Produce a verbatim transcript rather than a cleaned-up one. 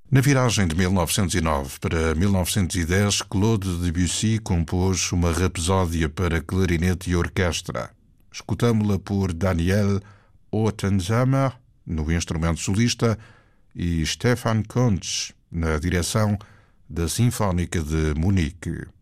Na viragem de mil novecentos e nove para mil novecentos e dez, Claude Debussy compôs uma rapsódia para clarinete e orquestra. Escutámo-la por Daniel Ottenhammer, no instrumento solista, e Stefan Kuntz, na direção da Sinfónica de Munique.